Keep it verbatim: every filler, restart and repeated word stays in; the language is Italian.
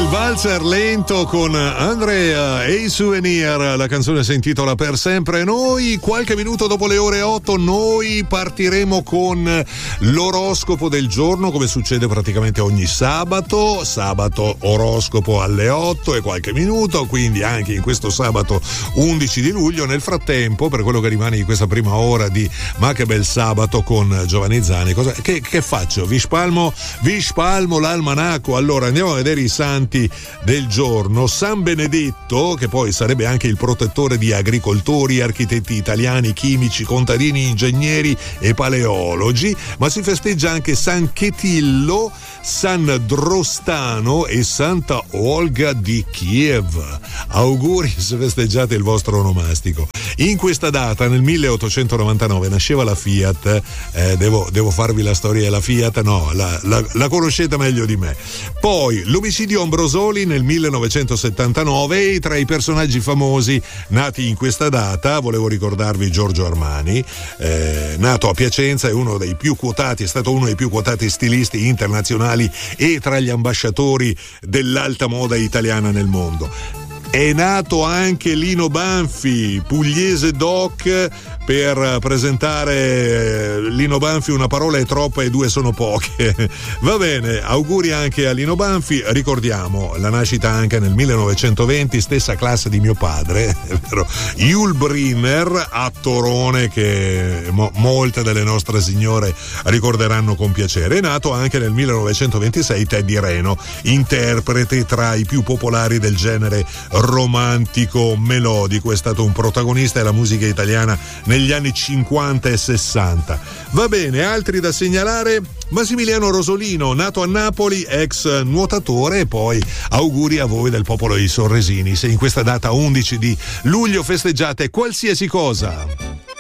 il valzer lento con Andrea e i Souvenir. La canzone si intitola Per sempre noi. Qualche minuto dopo le ore otto noi partiremo con l'oroscopo del giorno, come succede praticamente ogni sabato. Sabato oroscopo alle otto e qualche minuto, quindi anche in questo sabato undici di luglio. Nel frattempo, per quello che rimane di questa prima ora di Ma che bel sabato con Giovanni Zani, cosa, che, che faccio? Vi spalmo, vi spalmo l'almanacco. Allora andiamo a vedere i santi del giorno. San Benedetto, che poi sarebbe anche il protettore di agricoltori, architetti italiani, chimici, contadini, ingegneri e paleologi, ma si festeggia anche San Chetillo, San Drostano e Santa Olga di Kiev. Auguri se festeggiate il vostro onomastico. In questa data, nel milleottocentonovantanove, nasceva la Fiat. Eh, devo, devo farvi la storia della Fiat? No, la, la, la conoscete meglio di me. Poi l'omicidio Ambrosoli nel millenovecentosettantanove, e tra i personaggi famosi nati in questa data volevo ricordarvi Giorgio Armani, eh, nato a Piacenza, è uno dei più quotati, è stato uno dei più quotati stilisti internazionali e tra gli ambasciatori dell'alta moda italiana nel mondo. È nato anche Lino Banfi, pugliese doc, per presentare Lino Banfi una parola è troppa e due sono poche. Va bene, auguri anche a Lino Banfi. Ricordiamo la nascita anche nel millenovecentoventi, stessa classe di mio padre, è vero, Yul Brynner, attorone che mo- molte delle nostre signore ricorderanno con piacere. È nato anche nel millenovecentoventisei Teddy Reno, interprete tra i più popolari del genere romantico melodico, è stato un protagonista della musica italiana negli anni cinquanta e sessanta. Va bene, altri da segnalare: Massimiliano Rosolino, nato a Napoli, ex nuotatore, e poi auguri a voi del popolo dei Sorresini se in questa data undici di luglio festeggiate qualsiasi cosa.